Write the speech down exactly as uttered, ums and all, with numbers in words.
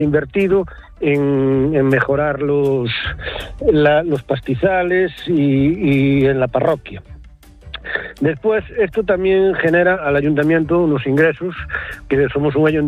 invertido en, en mejorar los, la, los pastizales y, y en la parroquia. Después, esto también genera al ayuntamiento unos ingresos, que somos un ayuntamiento